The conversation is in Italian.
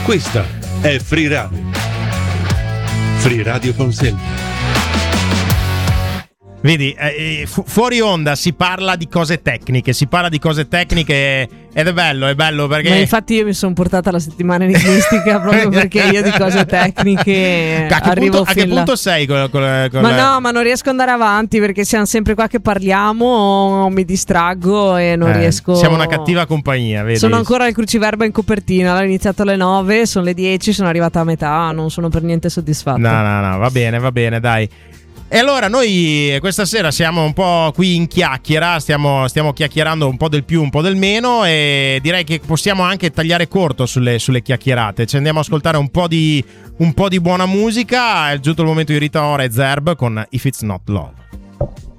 Questa è Free Radio. Free Radio Consente. Vedi, fuori onda si parla di cose tecniche, ed è bello perché... Ma infatti io mi sono portata la settimana enigmistica proprio perché io di cose tecniche arrivo a che punto sei con no, ma non riesco ad andare avanti perché siamo sempre qua che parliamo, mi distraggo e non riesco. Siamo una cattiva compagnia, vedi? Sono ancora il cruciverba in copertina, l'ho iniziato alle 9, sono le 10, sono arrivata a metà, non sono per niente soddisfatta. No, va bene, dai. E allora noi questa sera siamo un po' qui in chiacchiera, stiamo chiacchierando un po' del più, un po' del meno, e direi che possiamo anche tagliare corto sulle chiacchierate. Ci andiamo a ascoltare un po' di buona musica. È giunto il momento di Rita Ora e Zerb con If It's Not Love.